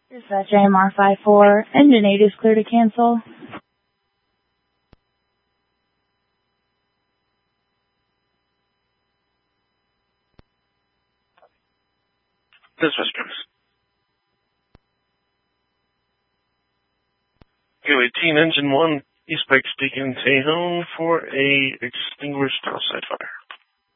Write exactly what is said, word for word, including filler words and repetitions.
Dispatch A M R five four, engine eight is clear to cancel. Dispatch James. Go eighteen, engine one, East Pike Steak and Tejon for a extinguished outside fire.